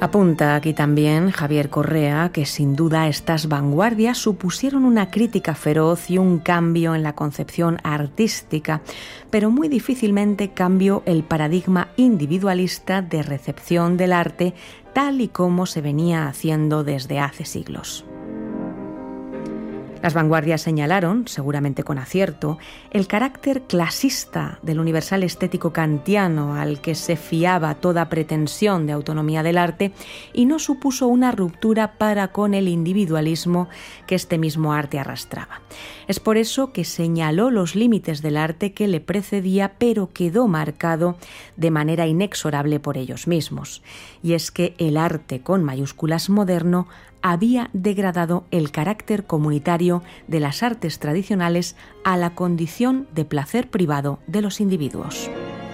Apunta aquí también Javier Correa que sin duda estas vanguardias supusieron una crítica feroz y un cambio en la concepción artística, pero muy difícilmente cambió el paradigma individualista de recepción del arte tal y como se venía haciendo desde hace siglos. Las vanguardias señalaron, seguramente con acierto, el carácter clasista del universal estético kantiano al que se fiaba toda pretensión de autonomía del arte y no supuso una ruptura para con el individualismo que este mismo arte arrastraba. Es por eso que señaló los límites del arte que le precedía, pero quedó marcado de manera inexorable por ellos mismos. Y es que el arte con mayúsculas moderno había degradado el carácter comunitario de las artes tradicionales a la condición de placer privado de los individuos.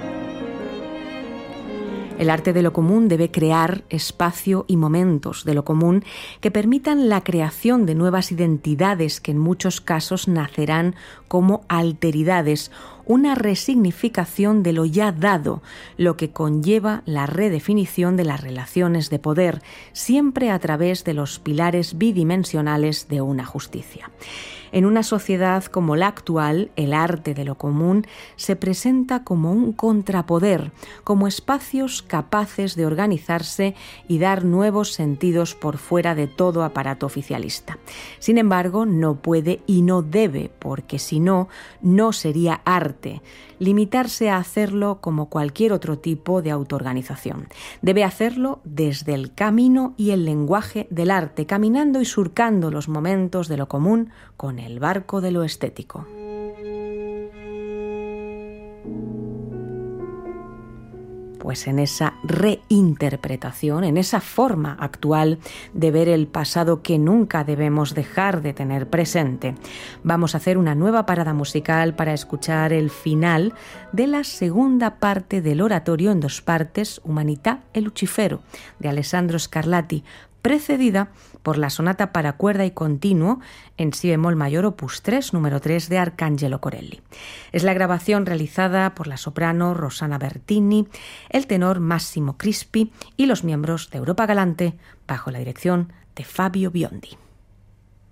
El arte de lo común debe crear espacio y momentos de lo común que permitan la creación de nuevas identidades que en muchos casos nacerán como alteridades, una resignificación de lo ya dado, lo que conlleva la redefinición de las relaciones de poder, siempre a través de los pilares bidimensionales de una justicia. En una sociedad como la actual, el arte de lo común se presenta como un contrapoder, como espacios capaces de organizarse y dar nuevos sentidos por fuera de todo aparato oficialista. Sin embargo, no puede y no debe, porque si no, no sería arte, limitarse a hacerlo como cualquier otro tipo de autoorganización. Debe hacerlo desde el camino y el lenguaje del arte, caminando y surcando los momentos de lo común con el barco de lo estético. Pues en esa reinterpretación, en esa forma actual de ver el pasado que nunca debemos dejar de tener presente, vamos a hacer una nueva parada musical para escuchar el final de la segunda parte del oratorio en dos partes, Humanità e Lucifero, de Alessandro Scarlatti, precedida por la sonata para cuerda y continuo en si bemol mayor opus 3, número 3 de Arcangelo Corelli. Es la grabación realizada por la soprano Rossana Bertini, el tenor Massimo Crispi y los miembros de Europa Galante bajo la dirección de Fabio Biondi.